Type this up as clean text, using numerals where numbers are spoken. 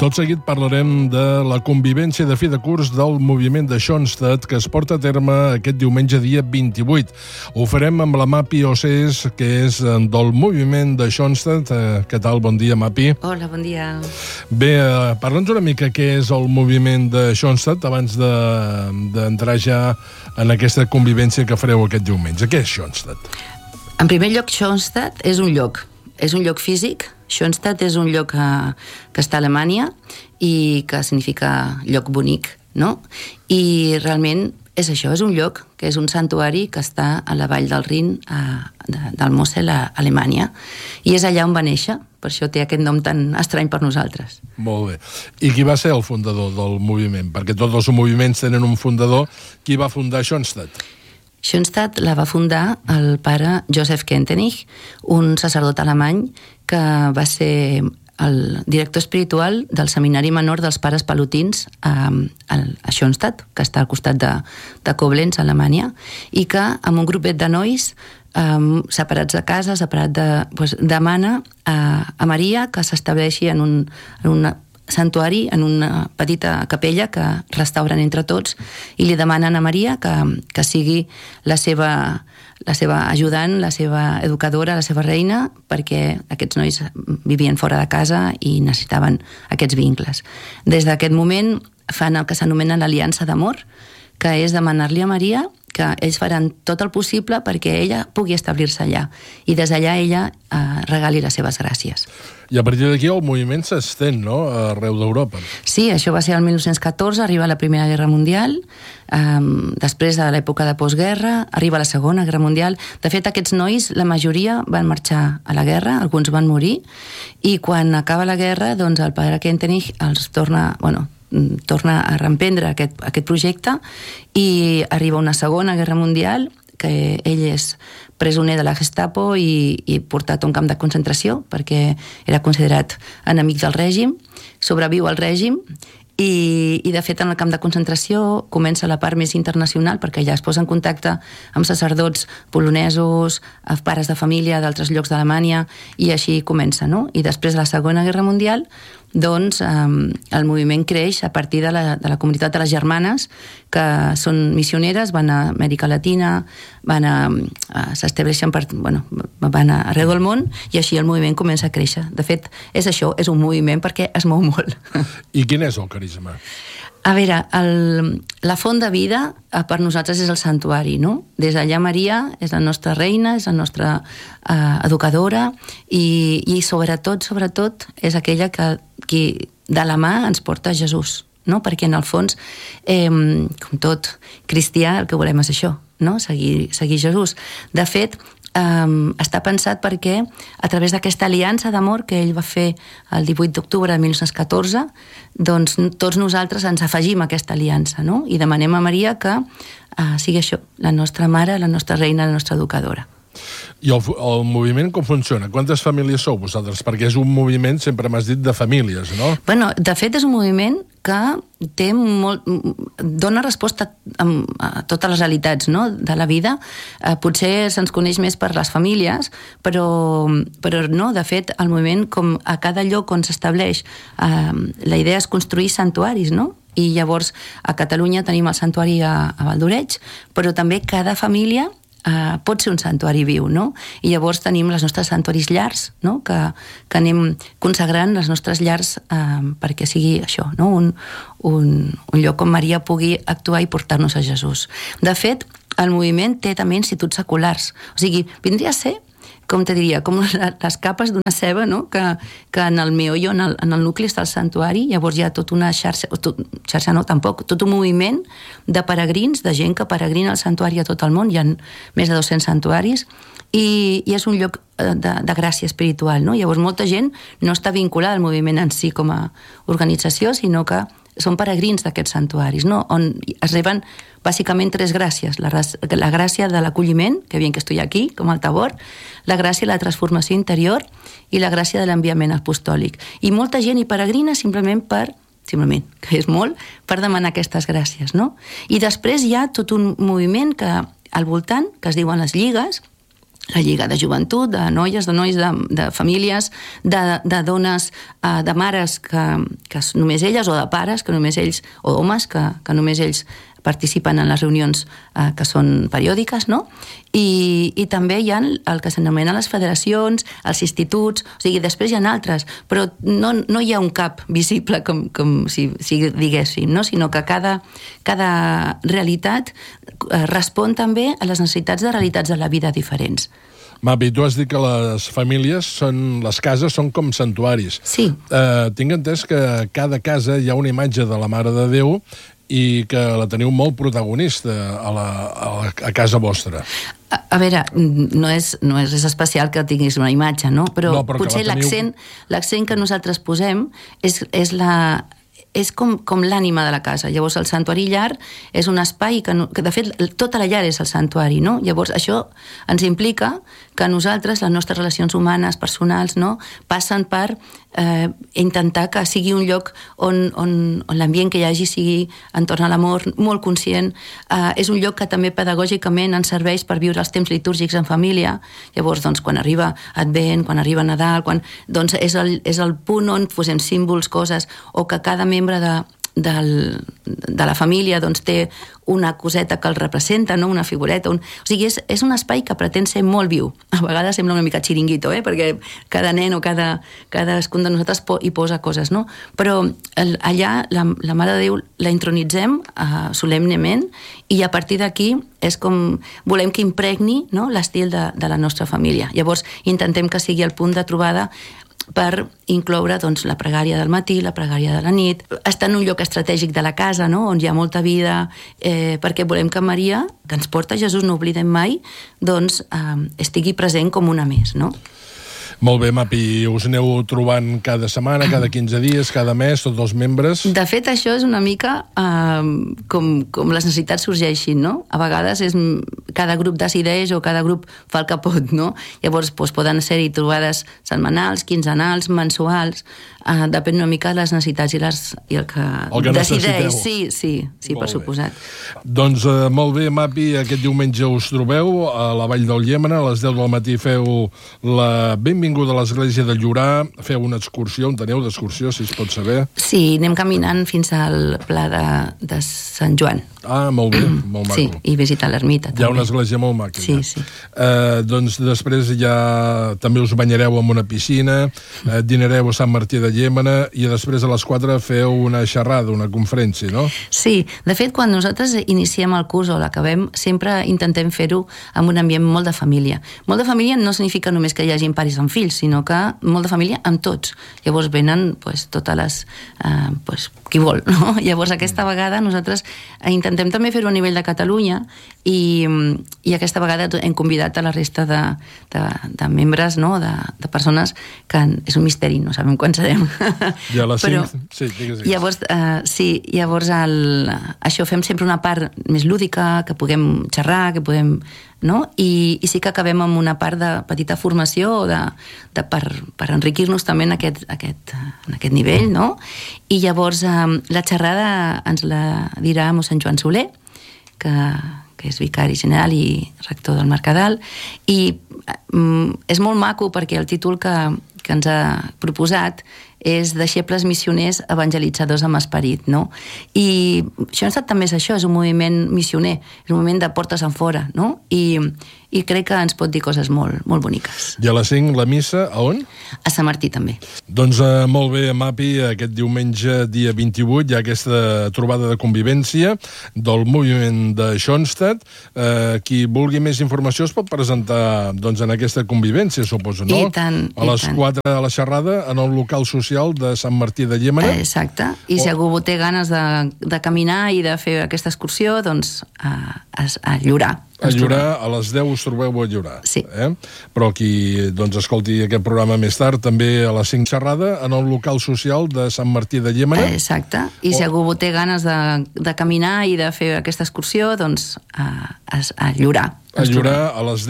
Tot seguit parlarem de la convivència de fi de curs del moviment de Schoenstatt que es porta a terme aquest diumenge dia 28. Ho farem amb la Mapi Océs, que és del moviment de Schoenstatt. Què tal? Bon dia, Mapi. Hola, bon dia. Bé, parla'ns una mica què és el moviment de Schoenstatt abans d'entrar ja en aquesta convivència que fareu aquest diumenge. Què és Schoenstatt? En primer lloc, Schoenstatt és un lloc. És un lloc físic. Schoenstatt és un lloc que està a Alemanya i que significa lloc bonic, no? I realment és això, és un lloc que és un santuari que està a la vall del Rin, del Mosel, a Alemanya, i és allà on va néixer, per això té aquest nom tan estrany per nosaltres. Molt bé. I qui va ser el fundador del moviment? Perquè tots els moviments tenen un fundador. Qui va fundar Schoenstatt? Schoenstatt la va fundar el pare Joseph Kentenich, un sacerdot alemany que va ser el director espiritual del seminari menor dels pares palutins a Schoenstatt, que està al costat de Koblenz, Alemanya, i que amb un grupet de nois separats de casa, demana a Maria que s'estableixi en un santuari, en una petita capella que restauren entre tots, i li demanen a Maria que sigui la seva ajudant, la seva educadora, la seva reina, perquè aquests nois vivien fora de casa i necessitaven aquests vincles. Des d'aquest moment fan el que s'anomena l'aliança d'amor, que és demanar-li a Maria que ells faran tot el possible perquè ella pugui establir-se allà, i des d'allà ella regali les seves gràcies. I a partir d'aquí el moviment s'estén, no?, arreu d'Europa. Sí, això va ser el 1914, arriba la Primera Guerra Mundial, després de l'època de postguerra, arriba la Segona Guerra Mundial. De fet, aquests nois, la majoria van marxar a la guerra, alguns van morir, i quan acaba la guerra, doncs el pare Kentenich els torna a reemprendre aquest projecte, i arriba una Segona Guerra Mundial, que ell és presoner de la Gestapo i portat a un camp de concentració perquè era considerat enemic del règim, sobreviu al règim i de fet en el camp de concentració comença la part més internacional, perquè ja es posa en contacte amb sacerdots polonesos, pares de família d'altres llocs d'Alemanya, i així comença, no? I després de la Segona Guerra Mundial, doncs el moviment creix a partir de la comunitat de les germanes, que són missioneres, van a Amèrica Latina, s'estableixen van arreu del món, i així el moviment comença a créixer. De fet, és això, és un moviment perquè es mou molt. I quin és el carisma? A veure, la font de vida per nosaltres és el santuari, no? Des d'allà Maria és la nostra reina, és la nostra educadora, i sobretot és aquella qui de la mà ens porta Jesús, no? Perquè en el fons, com tot cristià, el que volem és això, no? Seguir Jesús. De fet, està pensat perquè a través d'aquesta aliança d'amor que ell va fer el 18 d'octubre de 1914, doncs tots nosaltres ens afegim a aquesta aliança, no? I demanem a Maria que sigui això, la nostra mare, la nostra reina, la nostra educadora. I el moviment com funciona? Quantes famílies sou vosaltres? Perquè és un moviment, sempre m'has dit, de famílies, no? Bueno, de fet és un moviment que dona resposta a totes les realitats, no?, de la vida. Potser se'ns coneix més per les famílies, però no, de fet, el moviment, com a cada lloc on s'estableix, la idea és construir santuaris, no? I llavors a Catalunya tenim el santuari a Valdoreig, però també cada família pot ser un santuari viu, no? I llavors tenim les nostres santuaris llars, no?, que anem consagrant les nostres llars perquè sigui això, no?, un lloc on Maria pugui actuar i portar-nos a Jesús. De fet, el moviment té també instituts seculars, o sigui, vindria a ser, com te diria, com les capes d'una ceba, no?, que en el meollo, en el nucli està el santuari, llavors hi ha tota una xarxa no, tampoc, tot un moviment de peregrins, de gent que peregrina al santuari a tot el món, hi ha més de 200 santuaris, i és un lloc de gràcia espiritual, no? Llavors molta gent no està vinculada al moviment en si com a organització, sinó que són peregrins d'aquests santuaris, no?, on es reben bàsicament 3 gràcies. La gràcia de l'acolliment, que bien que estoy aquí, com al Tabor, la gràcia de la transformació interior i la gràcia de l'enviament apostòlic. I molta gent hi peregrina simplement, que és molt, per demanar aquestes gràcies, no? I després hi ha tot un moviment que al voltant, que es diuen les lligues, la Lliga de Joventut, de noies, de nois, de famílies, de dones, de mares que només elles, o de pares que només ells, o d'homes que només ells participen en les reunions que són periòdiques, no? I també hi ha el que s'anomenen les federacions, els instituts, o sigui, després hi ha altres, però no hi ha un cap visible, com si diguéssim, no? Sinó que cada realitat respon també a les necessitats de realitats de la vida diferents. Mapi, tu has dit que les famílies, les cases són com santuaris. Sí. Tinc entès que a cada casa hi ha una imatge de la Mare de Déu i que la teniu molt protagonista a casa vostra. A veure, no és res especial que tinguis una imatge, no? Però potser l'accent que nosaltres posem és com l'ànima de la casa. Llavors, el santuari llar és un espai que de fet, tota la llar és el santuari, no? Llavors, això ens implica que nosaltres, les nostres relacions humanes, personals, no?, passen per intentar que sigui un lloc on l'ambient que hi hagi sigui entorn a l'amor, molt conscient. És un lloc que també pedagògicament ens serveix per viure els temps litúrgics en família. Llavors, doncs, quan arriba Advent, quan arriba Nadal, doncs és el punt on posem símbols, coses, o que cada membre de la família doncs, té una coseta que el representa, no? Una figureta. O sigui, és un espai que pretén ser molt viu. A vegades sembla una mica xiringuito, perquè cada nen o cadascun de nosaltres hi posa coses, no? Però allà la Mare de Déu la intronitzem solemnement i a partir d'aquí és com volem que impregni, no?, l'estil de la nostra família. Llavors intentem que sigui el punt de trobada per incloure doncs, la pregària del matí, la pregària de la nit, estar en un lloc estratègic de la casa, no?, on hi ha molta vida, perquè volem que Maria, que ens porta Jesús, no oblidem mai, doncs estigui present com una més, no? Molt bé, Mapi, us aneu trobant cada setmana, cada 15 dies, cada mes, tots els membres? De fet, això és una mica com les necessitats sorgeixin, no? A vegades cada grup decideix o cada grup fa el que pot, no? Llavors poden ser-hi trobades setmanals, quinzenals, mensuals, depèn una mica de les necessitats i el que decideix. Sí, per suposat. Doncs molt bé, Mapi, aquest diumenge us trobeu a la Vall del Llémena, a les 10 del matí feu la benvinguda a l'església de Llorar, feu una excursió, on aneu d'excursió, si es pot saber? Sí, anem caminant fins al Pla de Sant Joan. Ah, molt bé, molt maco. Sí, i visitar l'ermita, també. Hi ha una església molt maca. Sí. Doncs després ja també us banyareu en una piscina, dinareu a Sant Martí de Llémena i després a les 4 feu una xerrada, una conferència, no? Sí, de fet, quan nosaltres iniciem el curs o l'acabem, sempre intentem fer-ho amb un ambient molt de família. Molt de família no significa només que hi hagi pares amb fills, sinó que molt de família amb tots. Llavors venen totes les... qui vol, no? Llavors aquesta vegada nosaltres intentem també fer-ho a nivell de Catalunya i aquesta vegada hem convidat a la resta de membres, no?, de persones que és un misteri, no sabem quan serem. I a les 5? Sí, digues. Llavors, llavors això fem sempre una part més lúdica, que puguem xerrar, que puguem... no? I sí que acabem amb una part de petita formació per enriquir-nos també en aquest nivell, no? I llavors la xerrada ens la dirà mossèn Joan Soler, que és vicari general i rector del Mercadal, i és molt maco perquè el títol que ens ha proposat és deixebles missioners evangelitzadors amb esperit, no? I això també és això, és un moviment missioner, és un moviment de portes enfora, no? I crec que ens pot dir coses molt, molt boniques. I a les 5 la missa, a on? A Sant Martí, també. Doncs molt bé, Mapi, aquest diumenge, dia 28, hi ha aquesta trobada de convivència del moviment de Schoenstatt. Qui vulgui més informació es pot presentar en aquesta convivència, suposo, no? I tant, a les 4 a la xerrada, en el local social de Sant Martí de Llémena. Exacte, i si algú té ganes de caminar i de fer aquesta excursió, doncs a Llorar. A Llorar, a les 10 us trobeu a Llorar. Sí. Però qui escolti aquest programa més tard, també a les 5 xerrada, en el local social de Sant Martí de Llémena. Exacte, i si algú té ganes de caminar i de fer aquesta excursió, doncs a Llorar. A Llorar, a les